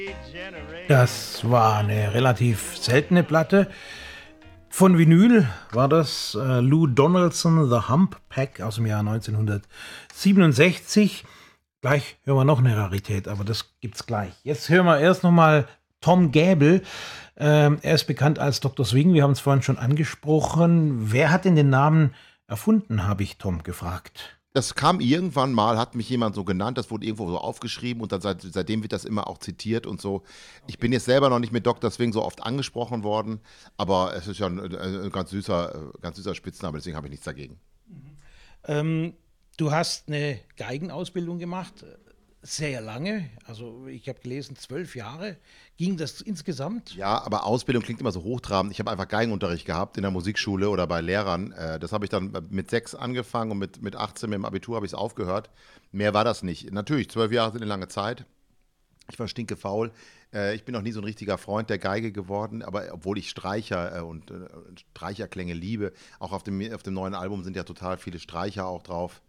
Das war eine relativ seltene Platte. Von Vinyl war das Lou Donaldson, The Humpback aus dem Jahr 1967. Gleich hören wir noch eine Rarität, aber das gibt's gleich. Jetzt hören wir erst nochmal Tom Gäbel. Er ist bekannt als Dr. Swing, wir haben es vorhin schon angesprochen. Wer hat denn den Namen erfunden, habe ich Tom gefragt. Das kam irgendwann mal, hat mich jemand so genannt, das wurde irgendwo so aufgeschrieben und dann seitdem wird das immer auch zitiert und so. Ich bin jetzt selber noch nicht mit Dr. Swing so oft angesprochen worden, aber es ist ja ein ganz süßer Spitzname, deswegen habe ich nichts dagegen. Du hast eine Geigenausbildung gemacht, sehr lange, also ich habe gelesen 12 Jahre. Ging das insgesamt? Ja, aber Ausbildung klingt immer so hochtrabend. Ich habe einfach Geigenunterricht gehabt in der Musikschule oder bei Lehrern. Das habe ich dann mit 6 angefangen und mit 18 mit dem Abitur habe ich es aufgehört. Mehr war das nicht. Natürlich, 12 Jahre sind eine lange Zeit. Ich war stinkefaul. Ich bin noch nie so ein richtiger Freund der Geige geworden, aber obwohl ich Streicher und Streicherklänge liebe, auch auf dem neuen Album sind ja total viele Streicher auch drauf.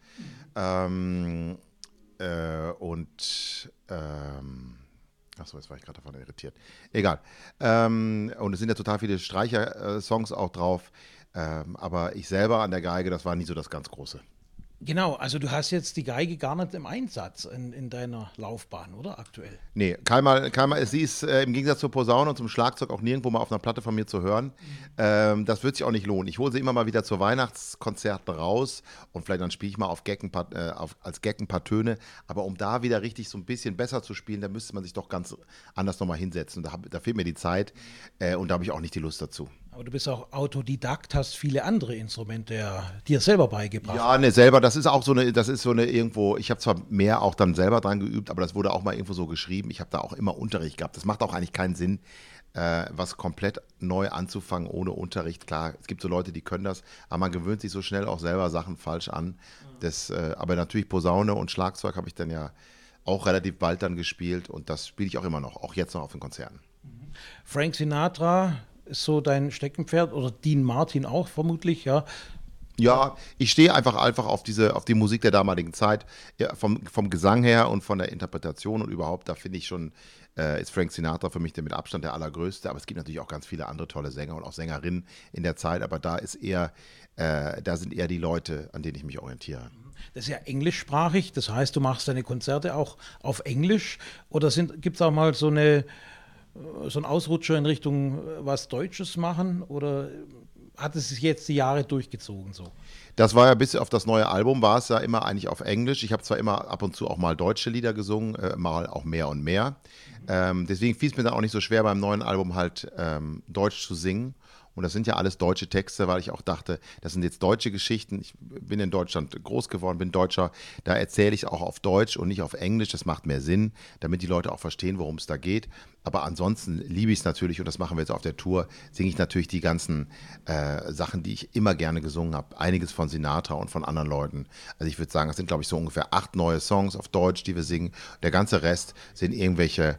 Achso, jetzt war ich gerade davon irritiert. Egal. Und es sind ja total viele Streicher-Songs auch drauf. Aber ich selber an der Geige, das war nie so das ganz Große. Genau, also du hast jetzt die Geige gar nicht im Einsatz in deiner Laufbahn, oder aktuell? Nee, sie ist im Gegensatz zur Posaune und zum Schlagzeug auch nirgendwo mal auf einer Platte von mir zu hören. Das wird sich auch nicht lohnen. Ich hole sie immer mal wieder zu Weihnachtskonzerten raus und vielleicht dann spiele ich mal als Gag ein paar Töne. Aber um da wieder richtig so ein bisschen besser zu spielen, da müsste man sich doch ganz anders nochmal hinsetzen. Da fehlt mir die Zeit und da habe ich auch nicht die Lust dazu. Aber du bist auch Autodidakt, hast viele andere Instrumente dir selber beigebracht. Ja, ne, selber, das ist so eine irgendwo, ich habe zwar mehr auch dann selber dran geübt, aber das wurde auch mal irgendwo so geschrieben. Ich habe da auch immer Unterricht gehabt. Das macht auch eigentlich keinen Sinn, was komplett neu anzufangen ohne Unterricht. Klar, es gibt so Leute, die können das, aber man gewöhnt sich so schnell auch selber Sachen falsch an. Aber natürlich Posaune und Schlagzeug habe ich dann ja auch relativ bald dann gespielt und das spiele ich auch immer noch, auch jetzt noch auf den Konzerten. Frank Sinatra ist so dein Steckenpferd oder Dean Martin auch vermutlich, ja? Ja, ich stehe einfach auf die Musik der damaligen Zeit, ja, vom Gesang her und von der Interpretation und überhaupt, da finde ich schon, ist Frank Sinatra für mich mit Abstand der allergrößte, aber es gibt natürlich auch ganz viele andere tolle Sänger und auch Sängerinnen in der Zeit, aber da sind eher die Leute, an denen ich mich orientiere. Das ist ja englischsprachig, das heißt, du machst deine Konzerte auch auf Englisch oder gibt es auch mal so ein Ausrutscher in Richtung was Deutsches machen oder hat es sich jetzt die Jahre durchgezogen so? Das war ja bis auf das neue Album war es ja immer eigentlich auf Englisch. Ich habe zwar immer ab und zu auch mal deutsche Lieder gesungen, mal auch mehr und mehr. Deswegen fiel es mir dann auch nicht so schwer beim neuen Album halt Deutsch zu singen. Und das sind ja alles deutsche Texte, weil ich auch dachte, das sind jetzt deutsche Geschichten. Ich bin in Deutschland groß geworden, bin Deutscher. Da erzähle ich auch auf Deutsch und nicht auf Englisch. Das macht mehr Sinn, damit die Leute auch verstehen, worum es da geht. Aber ansonsten liebe ich es natürlich, und das machen wir jetzt auf der Tour, singe ich natürlich die ganzen Sachen, die ich immer gerne gesungen habe. Einiges von Sinatra und von anderen Leuten. Also ich würde sagen, es sind, glaube ich, so ungefähr 8 neue Songs auf Deutsch, die wir singen. Der ganze Rest sind irgendwelche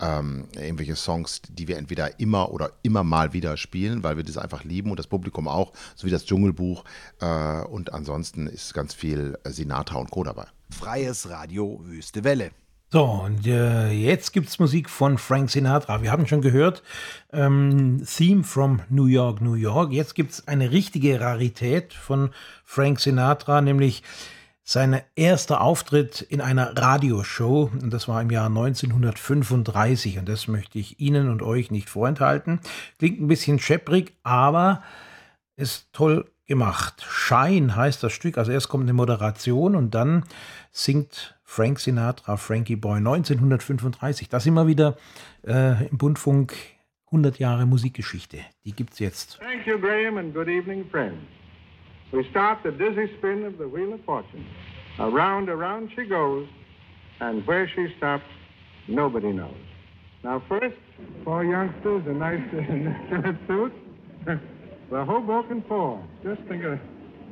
Songs, die wir entweder immer oder immer mal wieder spielen, weil wir das einfach lieben und das Publikum auch, so wie das Dschungelbuch. Und ansonsten ist ganz viel Sinatra und Co. dabei. Freies Radio Wüste Welle. So, und jetzt gibt's Musik von Frank Sinatra. Wir haben schon gehört, Theme from New York, New York. Jetzt gibt's eine richtige Rarität von Frank Sinatra, nämlich sein erster Auftritt in einer Radioshow, und das war im Jahr 1935, und das möchte ich Ihnen und euch nicht vorenthalten. Klingt ein bisschen schepprig, aber ist toll gemacht. Shine heißt das Stück, also erst kommt eine Moderation und dann singt Frank Sinatra, Frankie Boy, 1935. Das immer wieder im Bundfunk 100 Jahre Musikgeschichte. Die gibt's jetzt. Thank you, Graham, and good evening, friends. We start the dizzy spin of the Wheel of Fortune. Around, around she goes, and where she stops, nobody knows. Now first, 4 youngsters, a nice suit. The Hoboken 4. Just think of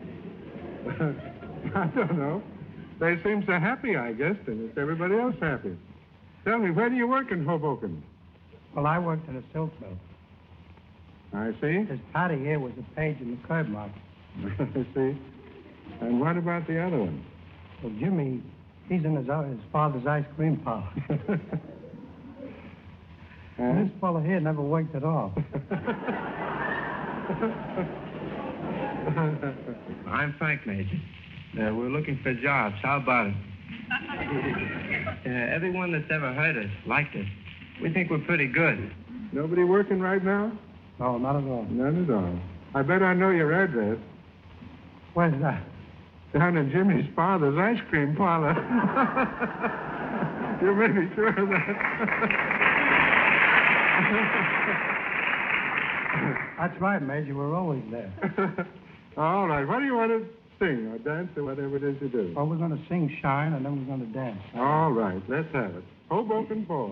I don't know. They seem so happy, I guess, and it's everybody else happy. Tell me, where do you work in Hoboken? Well, I worked in a silk mill. I see. This Patty here was a page in the curb market. I see. And what about the other one? Well, Jimmy, he's in his father's ice cream parlor. This fellow here never worked at all. I'm Frank, Major. We're looking for jobs. How about it? Everyone that's ever heard us liked us. We think we're pretty good. Nobody working right now? No, not at all. None at all. I bet I know your address. Where's that? Down in Jimmy's father's ice cream parlor. You may be sure of that. That's right, Major. We're always there. All right. What do you want to sing or dance or whatever it is you do? Well, we're going to sing Shine, and then we're going to dance. All right. Let's have it. Hoboken Four.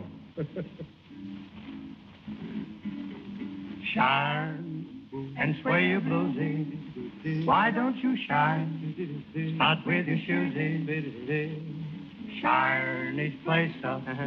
Shine and sway your bluesy. Why don't you shine? Start with your shoesy. Shine each place up.